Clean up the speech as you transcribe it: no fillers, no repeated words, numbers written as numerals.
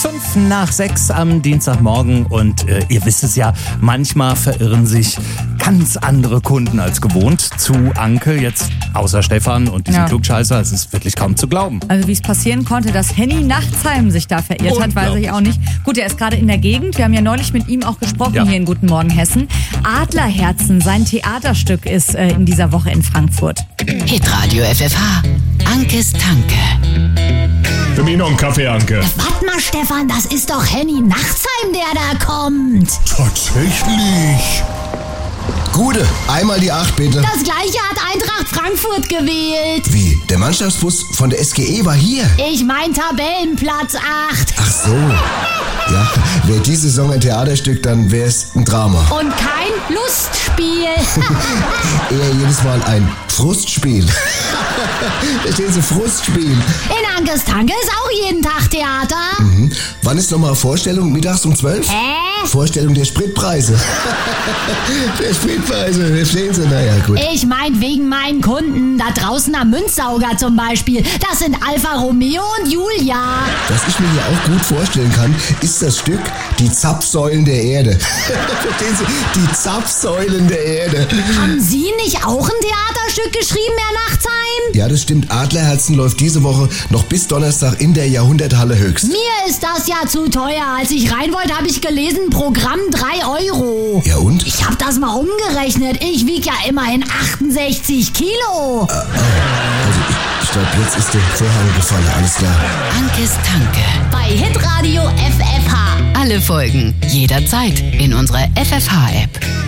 5:05 am Dienstagmorgen und ihr wisst es ja, manchmal verirren sich ganz andere Kunden als gewohnt zu Anke, jetzt außer Stefan und diesem Klugscheißer. Es ist wirklich kaum zu glauben. Also wie es passieren konnte, dass Henny Nachtsheim sich da verirrt hat, weiß ich auch nicht. Gut, er ist gerade in der Gegend. Wir haben ja neulich mit ihm auch gesprochen hier in Guten Morgen Hessen. Adlerherzen, sein Theaterstück ist in dieser Woche in Frankfurt. Hitradio FFH, Ankes Tanke. Für mich noch einen Kaffee, Anke. Warte mal, Stefan, das ist doch Henny Nachtsheim, der da kommt. Tatsächlich. Gute, einmal die 8 bitte. Das gleiche hat Eintracht Frankfurt gewählt. Wie? Der Mannschaftsbus von der SGE war hier? Ich mein Tabellenplatz 8. Ach so. Ja, wäre die Saison ein Theaterstück, dann wäre es ein Drama. Und kein Lustspiel. Eher jedes Mal ein Frustspiel. Verstehen Sie, Frustspiel. In Ankes Tanke ist auch jeden Tag Theater. Mhm. Wann ist nochmal Vorstellung? Mittags um 12? Vorstellung der Spritpreise. Der Spritpreise, verstehen Sie? Naja, gut. Ich mein wegen meinen Kunden, da draußen am Münzsauger zum Beispiel. Das sind Alfa Romeo und Julia. Was ich mir hier auch gut vorstellen kann, ist das Stück Die Zapfsäulen der Erde. Verstehen Sie? Die Zapfsäulen der Erde. Haben Sie nicht auch ein Theaterstück geschrieben, Herr Nachtsheim? Ja, das stimmt. Adlerherzen läuft diese Woche noch bis Donnerstag in der Jahrhunderthalle Höchst. Mir ist das ja zu teuer. Als ich rein wollte, habe ich gelesen, Programm 3 Euro. Ja und? Ich habe das mal umgerechnet. Ich wiege ja immerhin 68 Kilo. Also ich glaube, jetzt ist der Vorhang gefallen. Alles klar. Ankes Tanke. Bei Hitradio FFH. Alle Folgen jederzeit in unserer FFH-App.